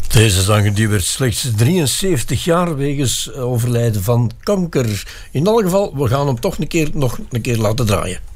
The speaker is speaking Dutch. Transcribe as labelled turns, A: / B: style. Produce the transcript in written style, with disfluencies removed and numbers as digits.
A: Deze zanger die werd slechts 73 jaar wegens overlijden van kanker. In alle geval, we gaan hem toch nog een keer laten draaien.